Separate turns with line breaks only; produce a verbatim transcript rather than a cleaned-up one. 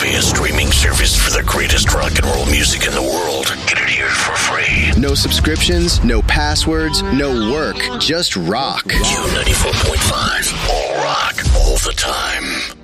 Pay a streaming service for the greatest rock and roll music in the world. Get it here for free.
No subscriptions, no passwords, no work. Just rock.
Q ninety-four point five. All rock, all the time.